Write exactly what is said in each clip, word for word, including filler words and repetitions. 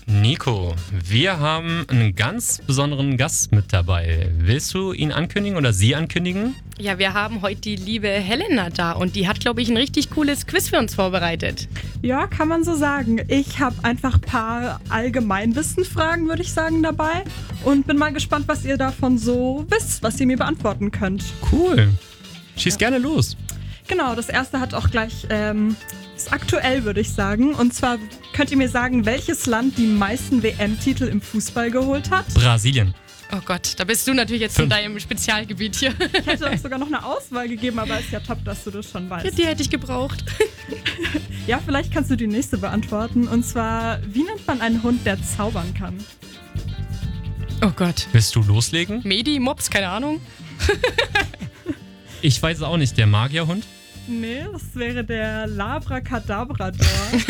Nico, wir haben einen ganz besonderen Gast mit dabei. Willst du ihn ankündigen oder sie ankündigen? Ja, wir haben heute die liebe Helena da und die hat, glaube ich, ein richtig cooles Quiz für uns vorbereitet. Ja, kann man so sagen. Ich habe einfach ein paar Allgemeinwissenfragen, würde ich sagen, dabei und bin mal gespannt, was ihr davon so wisst, was ihr mir beantworten könnt. Cool. Schieß Ja. gerne los. Genau, das erste hat auch gleich, ähm, ist aktuell, würde ich sagen. Und zwar könnt ihr mir sagen, welches Land die meisten W M-Titel im Fußball geholt hat? Brasilien. Oh Gott, da bist du natürlich jetzt Fünf. in deinem Spezialgebiet hier. Ich hätte euch sogar noch eine Auswahl gegeben, aber ist ja top, dass du das schon weißt. Die hätte ich gebraucht. Ja, vielleicht kannst du die nächste beantworten. Und zwar, wie nennt man einen Hund, der zaubern kann? Oh Gott. Willst du loslegen? Medi, Mops, keine Ahnung. Ich weiß es auch nicht. Der Magierhund? Nee, das wäre der Labracadabrador.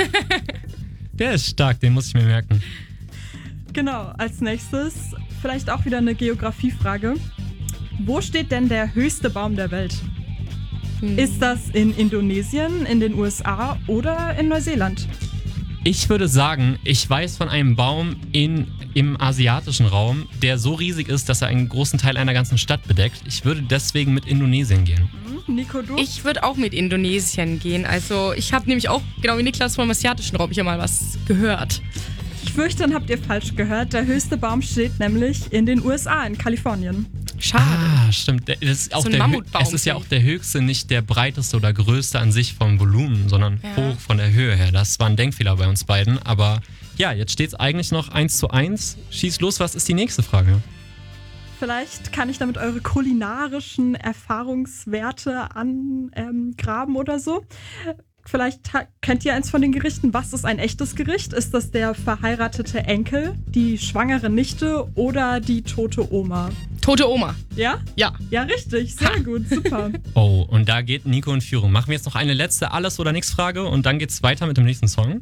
Der ist stark, den muss ich mir merken. Genau, als nächstes vielleicht auch wieder eine Geografiefrage. Wo steht denn der höchste Baum der Welt? Hm. Ist das in Indonesien, in den U S A oder in Neuseeland? Ich würde sagen, ich weiß von einem Baum in, im asiatischen Raum, der so riesig ist, dass er einen großen Teil einer ganzen Stadt bedeckt. Ich würde deswegen mit Indonesien gehen. Hm, Nico, du? Ich würde auch mit Indonesien gehen. Also ich habe nämlich auch, genau wie Niklas, vom asiatischen Raum hier mal was gehört. Ich fürchte, dann habt ihr falsch gehört. Der höchste Baum steht nämlich in den U S A, in Kalifornien. Schade. Ah, stimmt. Das ist auch So ein der, Mammutbaum es ist ja auch vielleicht. der höchste, nicht der breiteste oder größte an sich vom Volumen, sondern Ja. hoch von der Höhe her. Das war ein Denkfehler bei uns beiden. Aber ja, jetzt steht es eigentlich noch eins zu eins. Schieß los, was ist die nächste Frage? Vielleicht kann ich damit eure kulinarischen Erfahrungswerte angraben oder so. Vielleicht ha- kennt ihr eins von den Gerichten. Was ist ein echtes Gericht? Ist das der verheiratete Enkel, die schwangere Nichte oder die tote Oma? Tote Oma. Ja? Ja. Ja, richtig. Sehr gut. Super. Oh, und da geht Nico in Führung. Machen wir jetzt noch eine letzte Alles- oder Nix-Frage und dann geht's weiter mit dem nächsten Song.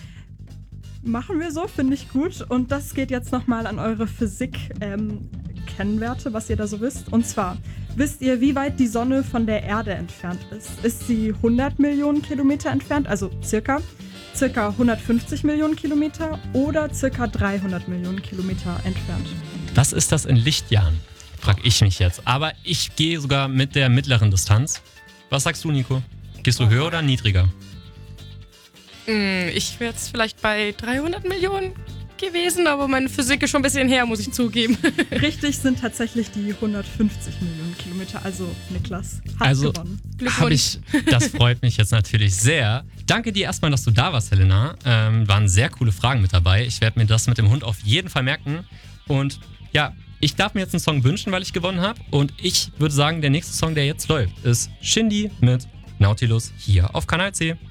Machen wir so, finde ich gut. Und das geht jetzt nochmal an eure Physik-Kennwerte, was ihr da so wisst. Und zwar, wisst ihr, wie weit die Sonne von der Erde entfernt ist? Ist sie hundert Millionen Kilometer entfernt, also circa, circa hundertfünfzig Millionen Kilometer oder circa dreihundert Millionen Kilometer entfernt? Was ist das in Lichtjahren? Frag ich mich jetzt. Aber ich gehe sogar mit der mittleren Distanz. Was sagst du, Nico? Gehst du höher oder niedriger? Hm, ich wäre jetzt vielleicht bei dreihundert Millionen gewesen, aber meine Physik ist schon ein bisschen her, muss ich zugeben. Richtig sind tatsächlich die hundertfünfzig Millionen Kilometer, also Niklas hat Also gewonnen. habe ich, das freut mich jetzt natürlich sehr. Danke dir erstmal, dass du da warst, Helena. Ähm, waren sehr coole Fragen mit dabei. Ich werde mir das mit dem Hund auf jeden Fall merken. Und ja, ich darf mir jetzt einen Song wünschen, weil ich gewonnen habe. Und ich würde sagen, der nächste Song, der jetzt läuft, ist Shindy mit Nautilus hier auf Kanal C.